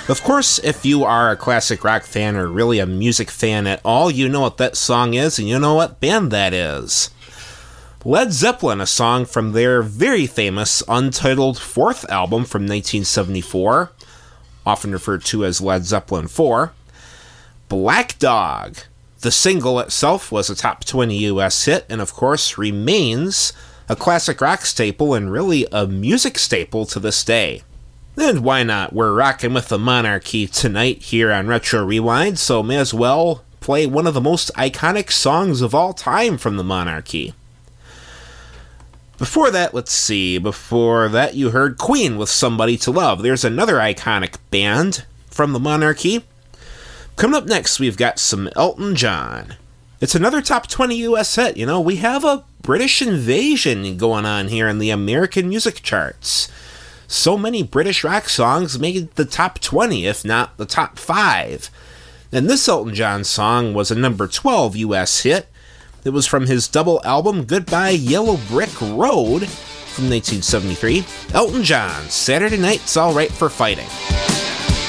Of course, if you are a classic rock fan or really a music fan at all, you know what that song is and you know what band that is. Led Zeppelin, a song from their very famous untitled fourth album from 1974, often referred to as Led Zeppelin 4. Black Dog. The single itself was a top 20 US hit and of course remains a classic rock staple and really a music staple to this day. And why not? We're rocking with the Monarchy tonight here on Retro Rewind, so may as well play one of the most iconic songs of all time from the Monarchy. Before that, let's see. Before that, you heard Queen with Somebody to Love. There's another iconic band from the Monarchy. Coming up next, we've got some Elton John. It's another top 20 US hit. You know, we have a British invasion going on here in the American music charts. So many British rock songs made the top 20, if not the top 5. And this Elton John song was a number 12 US hit. It was from his double album Goodbye Yellow Brick Road from 1973. Elton John, Saturday Night's All Right for Fighting.